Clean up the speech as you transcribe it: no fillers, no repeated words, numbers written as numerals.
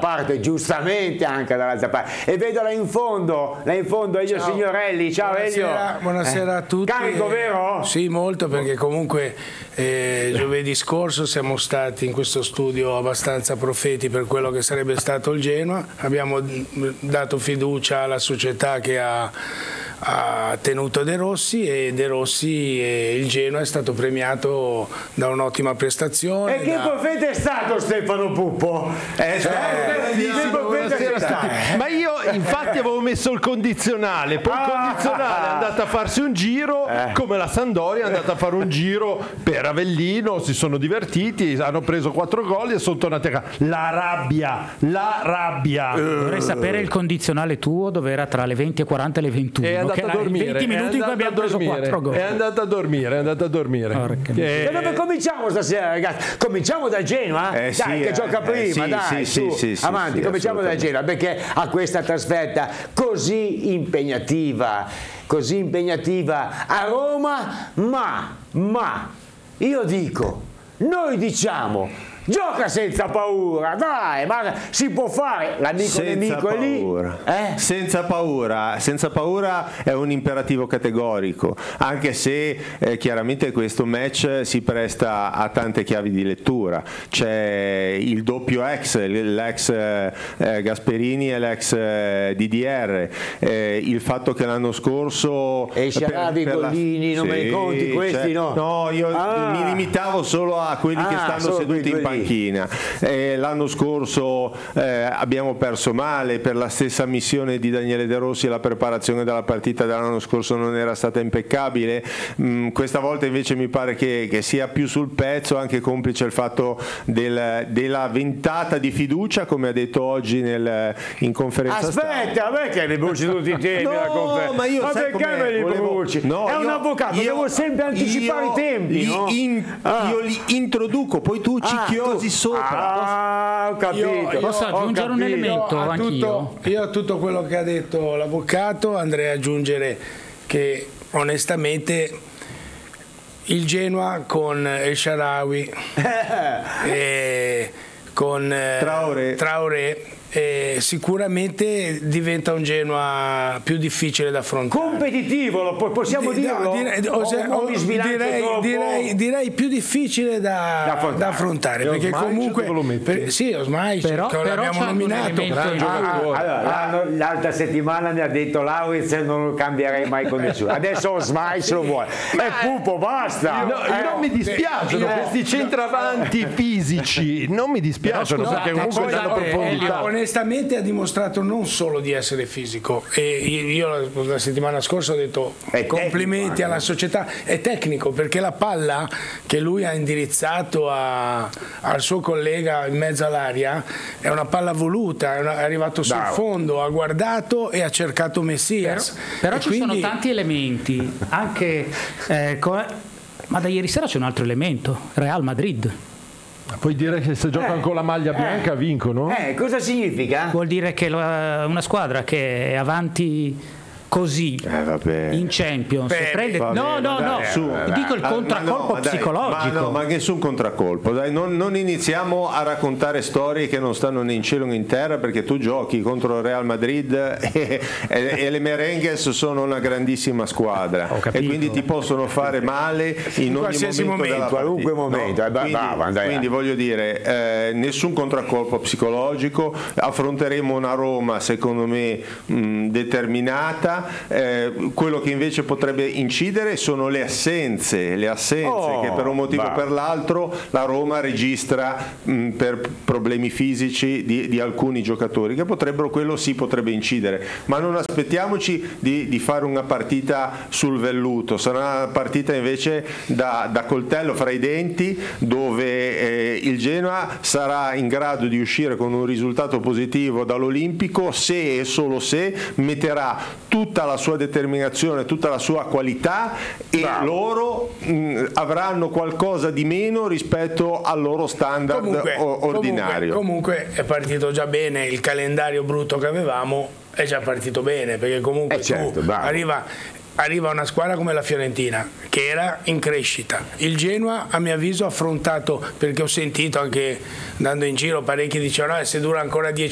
parte, giustamente anche dall'altra parte. E vedo là in fondo Elio Signorelli. Ciao Elio. Buonasera a tutti. Carico, vero? Sì, molto, perché comunque giovedì scorso siamo stati in questo studio abbastanza profeti per quello che sarebbe stato il Genoa. Abbiamo dato fiducia alla società che ha tenuto De Rossi, e De Rossi e il Genoa è stato premiato da un'ottima prestazione. E che profeta è stato Stefano Puppo? Ma io infatti avevo messo il condizionale, poi il condizionale è andato a farsi un giro come la Sampdoria è andata a fare un giro per Avellino, si sono divertiti, hanno preso 4 gol e sono tornati a casa. La rabbia. Vorrei sapere il condizionale tuo dove era tra le 20:40 e le 21. È andato a dormire. 20 minuti in cui abbiamo preso 4 gol. È andato a dormire. Da dove cominciamo stasera, ragazzi? Cominciamo da Genoa? Dai, che gioca prima, dai, avanti, cominciamo da Genoa, perché ha questa trasferta così impegnativa a Roma, ma io dico, noi diciamo, gioca senza paura, dai, ma si può fare, l'amico nemico è lì. Senza paura è un imperativo categorico, anche se chiaramente questo match si presta a tante chiavi di lettura. C'è il doppio l'ex Gasperini e l'ex DDR, il fatto che l'anno scorso e Sharawi, Gollini, non me ne conti questi, no, io mi limitavo solo a quelli che stanno seduti in panchina. L'anno scorso abbiamo perso male per la stessa missione di Daniele De Rossi, la preparazione della partita dell'anno scorso non era stata impeccabile. Questa volta invece mi pare che sia più sul pezzo, anche complice il fatto della ventata di fiducia, come ha detto oggi in conferenza aspetta, perché li bruci tutti i temi la conferenza? Ma io perché me li bruci? È un avvocato, devo sempre anticipare i tempi, io li introduco, poi tu ci chiosi sopra. Ho capito. Posso aggiungere un elemento anch'io? Io a tutto quello che ha detto l'avvocato andrei ad aggiungere che onestamente il Genoa con El Shaarawy e con Traoré sicuramente diventa un Genoa più difficile da affrontare, competitivo, possiamo dirlo? Direi più difficile da affrontare, perché comunque Osmai l'abbiamo nominato. L'altra settimana mi ha detto Lauritz, non lo cambierei mai con nessuno, adesso Osmai se lo vuole, Puppo, basta. Non mi dispiacciono questi centravanti fisici, non mi dispiacciono, perché comunque danno profondità. Onestamente ha dimostrato non solo di essere fisico, e io la settimana scorsa ho detto complimenti alla società, è tecnico, perché la palla che lui ha indirizzato al suo collega in mezzo all'aria è una palla voluta, è arrivato sul fondo, ha guardato e ha cercato Messias. Però ci sono tanti elementi, anche ma da ieri sera c'è un altro elemento, Real Madrid. Puoi dire che se giocano con la maglia bianca vincono? Cosa significa? Vuol dire che una squadra che è avanti così in Champions prende... dico il contraccolpo psicologico. Ma nessun contraccolpo, dai, non iniziamo a raccontare storie che non stanno né in cielo né in terra, perché tu giochi contro il Real Madrid e le Merengues sono una grandissima squadra e quindi ti possono fare male in ogni momento, qualunque momento. Quindi voglio dire, nessun contraccolpo psicologico, affronteremo una Roma secondo me determinata. Quello che invece potrebbe incidere sono le assenze che per un motivo o per l'altro la Roma registra per problemi fisici di alcuni giocatori, che potrebbe incidere, ma non aspettiamoci di fare una partita sul velluto, sarà una partita invece da coltello fra i denti, dove il Genoa sarà in grado di uscire con un risultato positivo dall'Olimpico se e solo se metterà tutta la sua determinazione, tutta la sua qualità, e loro avranno qualcosa di meno rispetto al loro standard ordinario. Comunque è partito già bene, il calendario brutto che avevamo è già partito bene, perché comunque arriva una squadra come la Fiorentina che era in crescita. Il Genoa a mio avviso ha affrontato, perché ho sentito anche andando in giro parecchi dicevano se dura ancora 10